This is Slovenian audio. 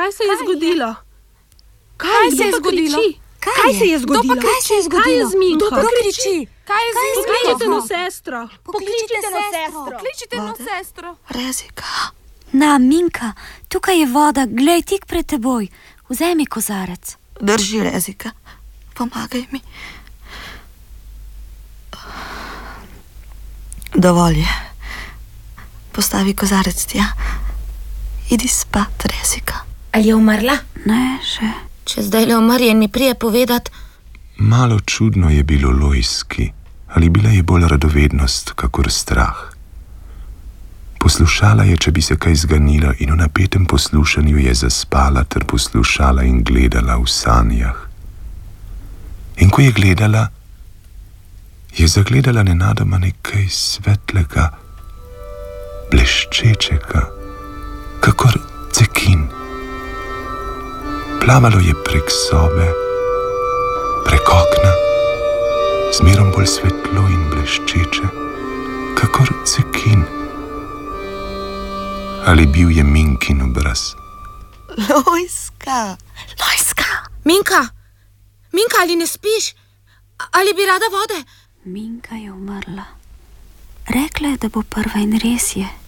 Kaj se je zgodilo? Kaj se je zgodilo? Kaj se je zgodilo? Kaj se je zgodilo? Kaj je z Minko? Kdo kriči? Kaj je z Minko? Pokličite na sestro. Pokličite na sestro. Rezika. Na, Minka, tukaj je voda, glej, tik pred teboj. Vzemi kozarec. Drži, Rezika. Pomagaj mi. Dovolj je. Postavi kozarec tja. Idi spat, Rezika. Ali je umrla? Ne, še. Če zdaj le umrje in mi prije povedat. Malo čudno je bilo Lojski, ali bila je bolj radovednost, kakor strah. Poslušala je, če bi se kaj zganilo, in v napetem poslušanju je zaspala ter poslušala in gledala v sanjah. In ko je gledala, je zagledala nenadoma nekaj svetlega, bleščečega, kakor cekin. Plavalo je prek sobe, prek okna, zmerom bolj svetlo in bleščeče, kakor cekin. Ali bil je Minkin obraz? Lojska. Minka, ali ne spiš? Ali bi rada vode? Minka je umrla. Rekla je, da bo prva in res je.